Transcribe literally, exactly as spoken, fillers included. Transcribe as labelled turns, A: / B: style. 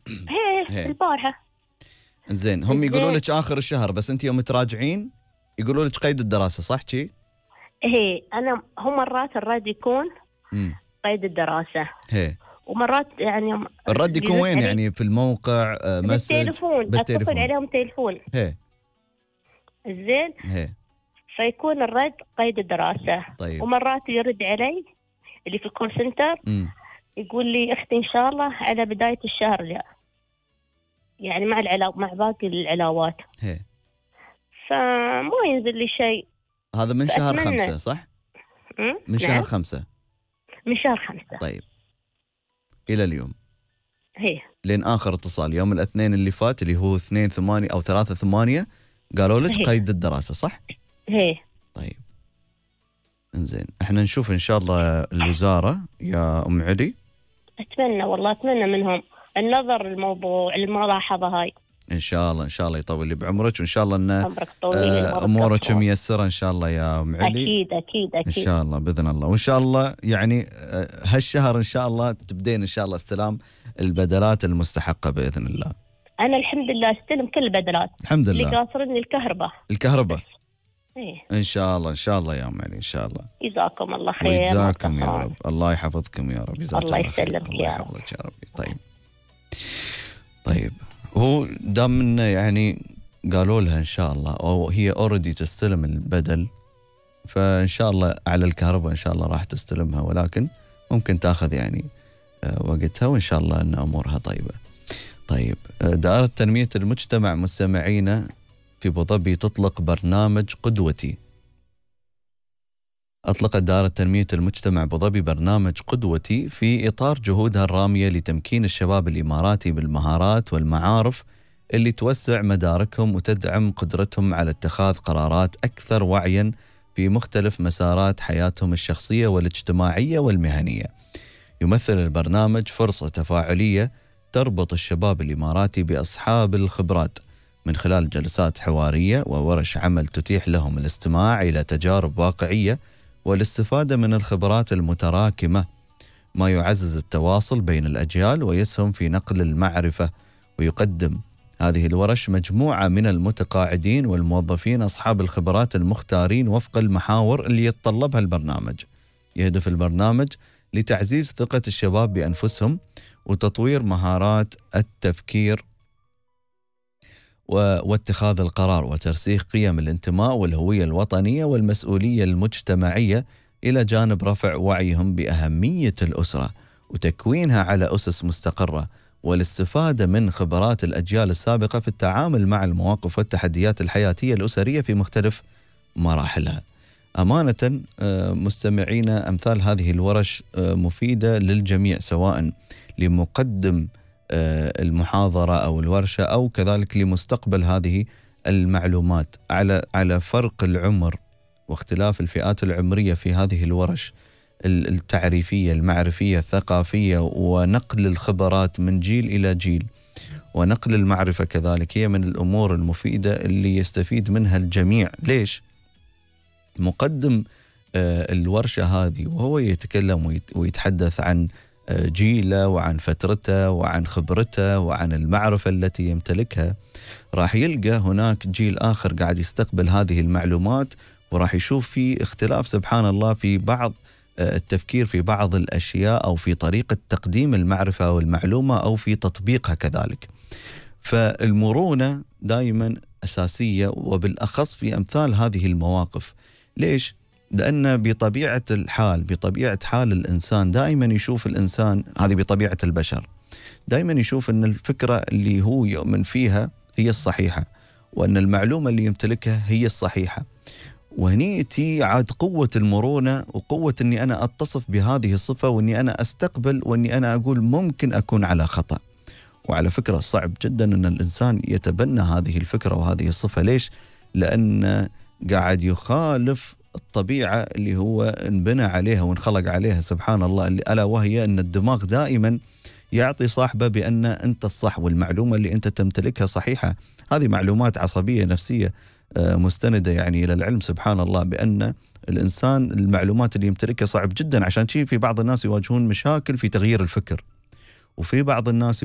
A: هي
B: هي
A: البارحة.
B: زين، هم يقولوا
A: زين.
B: لك آخر الشهر، بس أنت يوم تراجعين يقولوا لك قيد الدراسة، صح شي؟
A: هي أنا هم مرات الرد يكون
B: امم
A: قيد الدراسة،
B: هي
A: ومرات يعني
B: الرد يكون
A: بيرد
B: وين؟
A: علي
B: يعني في الموقع، آه مسج؟
A: بالتليفون، أتصل
B: بالتليفون.
A: عليهم تليفون.
B: هي
A: زين.
B: هي
A: فيكون الرد قيد الدراسة.
B: طيب.
A: ومرات يرد علي اللي في الكول سنتر
B: امم
A: يقول لي أختي إن شاء الله على بداية الشهر جاء، يعني مع العلاو مع باقي العلاوات،
B: هي
A: فما ينزل لي شيء.
B: هذا من شهر
A: فأتمنى.
B: خمسة صح؟
A: أم؟
B: من شهر
A: نعم،
B: خمسة.
A: من شهر خمسة.
B: طيب إلى اليوم،
A: هي
B: لين آخر اتصال يوم الاثنين اللي فات اللي هو اثنين ثمانية أو ثلاثة ثمانية قالوا لك
A: هي.
B: قيد الدراسة، صح؟
A: هي
B: طيب انزين، احنا نشوف ان شاء الله الوزارة يا ام علي.
A: أتمنى والله، أتمنى منهم النظر للموضوع، الملاحظة هاي.
B: ان شاء الله ان شاء الله يطول لي بعمرك، وان شاء الله ان
A: عمرك طويل.
B: آه، امورك ميسرة ان شاء الله يا ام علي.
A: أكيد أكيد
B: ان
A: أكيد.
B: شاء الله باذن الله، وان شاء الله يعني آه، هالشهر ان شاء الله تبدين ان شاء الله استلام البدلات المستحقة باذن الله.
A: أنا الحمد لله استلم كل البدلات.
B: الحمد
A: اللي
B: لله.
A: قاصرني الكهرباء.
B: الكهرباء.
A: إيه.
B: ان شاء الله ان شاء الله يا ام علي ان شاء الله.
A: جزاكم الله خير.
B: ويجزاكم يا
A: مرتفع.
B: رب، الله يحفظكم يا رب. جزاك
A: الله
B: الله خير.
A: يسلمك
B: الله
A: يا
B: يحفظك يا رب. طيب طيب، هو دام انه يعني قالوا لها ان شاء الله، او هي اوريدي تستلم البدل، فان شاء الله على الكهرباء ان شاء الله راح تستلمها، ولكن ممكن تاخذ يعني آه، وقتها، وان شاء الله ان امورها طيبه. طيب، آه، دائره تنميه المجتمع مستمعينا في ابو ظبي تطلق برنامج قدوتي. أطلقت دائرة تنمية المجتمع أبو ظبي برنامج قدوتي في إطار جهودها الرامية لتمكين الشباب الإماراتي بالمهارات والمعارف اللي توسع مداركهم وتدعم قدرتهم على اتخاذ قرارات أكثر وعيا في مختلف مسارات حياتهم الشخصية والاجتماعية والمهنية. يمثل البرنامج فرصة تفاعلية تربط الشباب الإماراتي بأصحاب الخبرات من خلال جلسات حوارية وورش عمل تتيح لهم الاستماع إلى تجارب واقعية والاستفادة من الخبرات المتراكمة، ما يعزز التواصل بين الأجيال ويسهم في نقل المعرفة. ويقدم هذه الورش مجموعة من المتقاعدين والموظفين أصحاب الخبرات المختارين وفق المحاور اللي يتطلبها البرنامج. يهدف البرنامج لتعزيز ثقة الشباب بأنفسهم وتطوير مهارات التفكير واتخاذ القرار وترسيخ قيم الانتماء والهوية الوطنية والمسؤولية المجتمعية، إلى جانب رفع وعيهم بأهمية الأسرة وتكوينها على أسس مستقرة، والاستفادة من خبرات الأجيال السابقة في التعامل مع المواقف والتحديات الحياتية الأسرية في مختلف مراحلها. أمانة مستمعينا، أمثال هذه الورش مفيدة للجميع، سواء لمقدم المحاضرة أو الورشة أو كذلك لمستقبل هذه المعلومات، على على فرق العمر واختلاف الفئات العمرية في هذه الورش التعريفية المعرفية الثقافية، ونقل الخبرات من جيل إلى جيل ونقل المعرفة كذلك، هي من الأمور المفيدة اللي يستفيد منها الجميع. ليش؟ مقدم الورشة هذه وهو يتكلم ويتحدث عن جيله وعن فترته وعن خبرته وعن المعرفة التي يمتلكها، راح يلقى هناك جيل آخر قاعد يستقبل هذه المعلومات، وراح يشوف في اختلاف سبحان الله في بعض التفكير في بعض الأشياء أو في طريقة تقديم المعرفة أو المعلومة أو في تطبيقها كذلك. فالمرونة دائما أساسية، وبالأخص في أمثال هذه المواقف. ليش؟ لأن بطبيعة الحال بطبيعة حال الإنسان دائما يشوف الإنسان، هذه بطبيعة البشر، دائما يشوف أن الفكرة اللي هو يؤمن فيها هي الصحيحة، وأن المعلومة اللي يمتلكها هي الصحيحة. وهني تي عاد قوة المرونة وقوة أني أنا أتصف بهذه الصفة، وأني أنا أستقبل، وأني أنا أقول ممكن أكون على خطأ. وعلى فكرة صعب جدا أن الإنسان يتبنى هذه الفكرة وهذه الصفة. ليش؟ لأن قاعد يخالف الطبيعة اللي هو انبنى عليها وانخلق عليها سبحان الله، اللي ألا وهي أن الدماغ دائما يعطي صاحبه بأن أنت الصح والمعلومة اللي أنت تمتلكها صحيحة. هذه معلومات عصبية نفسية مستندة يعني إلى العلم سبحان الله، بأن الإنسان المعلومات اللي يمتلكها صعب جدا. عشان شيء في بعض الناس يواجهون مشاكل في تغيير الفكر، وفي بعض الناس